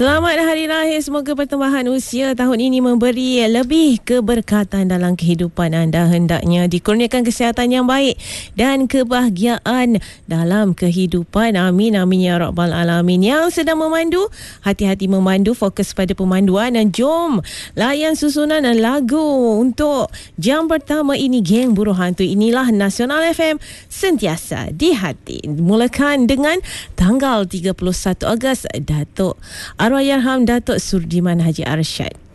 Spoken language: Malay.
Selamat Hari Lahir. Semoga pertambahan usia tahun ini memberi lebih keberkatan dalam kehidupan anda. Hendaknya dikurniakan kesihatan yang baik dan kebahagiaan dalam kehidupan. Amin, amin ya rabbal alamin. Yang sedang memandu, hati-hati memandu, fokus pada pemanduan, dan jom layan susunan lagu untuk jam pertama ini. Geng Buruh Hantu, inilah Nasional FM, sentiasa di hati. Mulakan dengan tanggal 31 Ogos, Datuk Arwahiyarham Datuk Surdiman Haji Arsyad.